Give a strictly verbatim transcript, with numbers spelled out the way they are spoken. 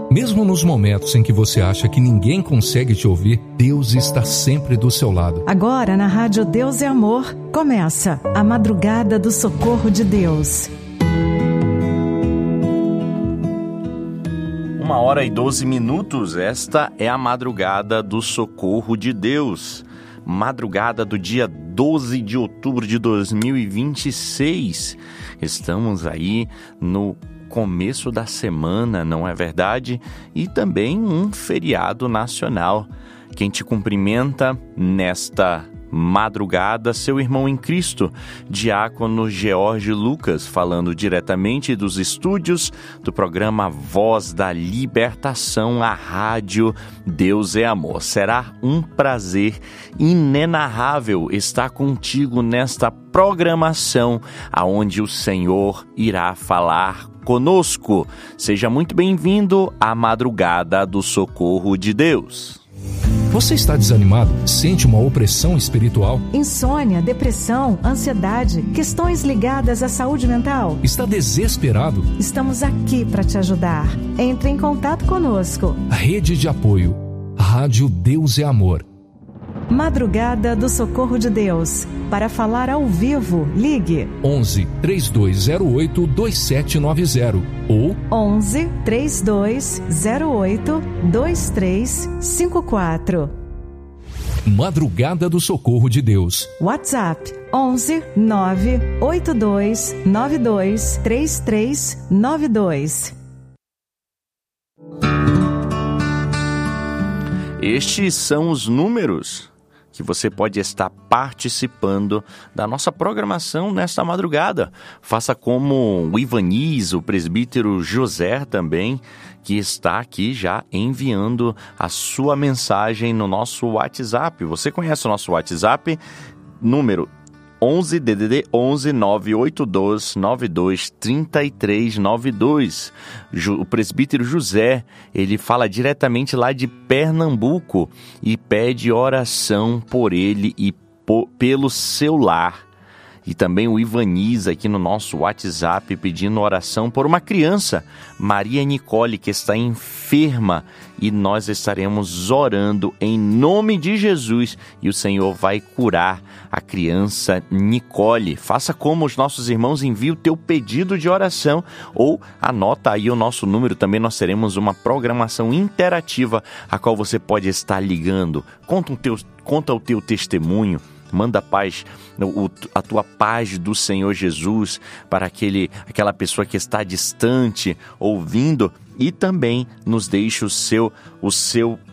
Mesmo nos momentos em que você acha que ninguém consegue te ouvir, Deus está sempre do seu lado. Agora, na Rádio Deus é Amor, começa a Madrugada do Socorro de Deus. Uma hora e doze minutos, esta é a Madrugada do Socorro de Deus. Madrugada do dia doze de outubro de dois mil e vinte e seis. Estamos aí no começo da semana, não é verdade? E também um feriado nacional. Quem te cumprimenta nesta madrugada, seu irmão em Cristo, diácono George Lucas, falando diretamente dos estúdios do programa Voz da Libertação, a rádio Deus é Amor. Será um prazer inenarrável estar contigo nesta programação, aonde o Senhor irá falar conosco. Seja muito bem-vindo à Madrugada do Socorro de Deus. Você está desanimado? Sente uma opressão espiritual? Insônia, depressão, ansiedade, questões ligadas à saúde mental? Está desesperado? Estamos aqui para te ajudar. Entre em contato conosco. Rede de apoio. Rádio Deus é Amor. Madrugada do Socorro de Deus. Para falar ao vivo, ligue onze, três dois zero oito, dois sete nove zero ou onze, três dois zero oito, dois três cinco quatro. Madrugada do Socorro de Deus. WhatsApp onze, nove oito dois nove dois três três nove dois. Estes são os números que você pode estar participando da nossa programação nesta madrugada. Faça como o Ivaniz, o presbítero José também, que está aqui já enviando a sua mensagem no nosso WhatsApp. Você conhece o nosso WhatsApp? Número onze, D D D onze, nove oito dois nove dois três três nove dois. O presbítero José, ele fala diretamente lá de Pernambuco e pede oração por ele e por, pelo seu lar. E também o Ivaniz aqui no nosso WhatsApp pedindo oração por uma criança, Maria Nicole, que está enferma, e nós estaremos orando em nome de Jesus e o Senhor vai curar a criança Nicole. Faça como os nossos irmãos, envie o teu pedido de oração ou anota aí o nosso número. Também nós teremos uma programação interativa a qual você pode estar ligando. Conta o teu, conta o teu testemunho. Manda a paz, a tua paz do Senhor Jesus para aquele, aquela pessoa que está distante, ouvindo, e também nos deixe o seu, o seu